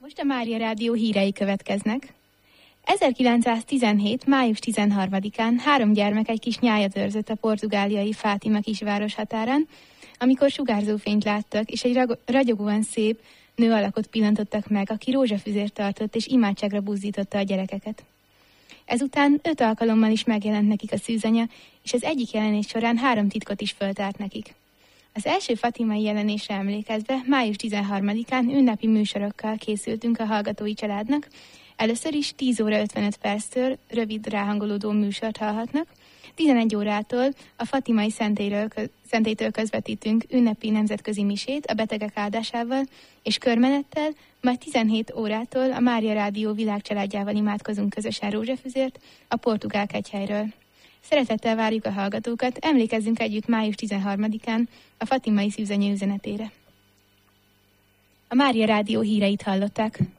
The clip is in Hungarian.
Most a Mária Rádió hírei következnek. 1917. május 13-án 3 gyermek egy kis nyájat őrzött a portugáliai Fátima kisváros határán, amikor sugárzófényt láttak, és egy ragyogóan szép nő alakot pillantottak meg, aki rózsafüzért tartott, és imádságra buzdította a gyerekeket. Ezután 5 alkalommal is megjelent nekik a szűzanya, és az egyik jelenés során 3 titkot is föltárt nekik. Az első fatimai jelenésre emlékezve május 13-án ünnepi műsorokkal készültünk a hallgatói családnak. Először is 10 óra 55 perctől rövid ráhangolódó műsort hallhatnak, 11 órától a Fatimai szentélytől közvetítünk ünnepi nemzetközi misét a betegek áldásával és körmenettel, majd 17 órától a Mária Rádió világcsaládjával imádkozunk közösen rózsafüzért a portugál kegyhelyről. Szeretettel várjuk a hallgatókat, emlékezzünk együtt május 13-án a Fatimai szűzanya üzenetére. A Mária Rádió híreit hallották.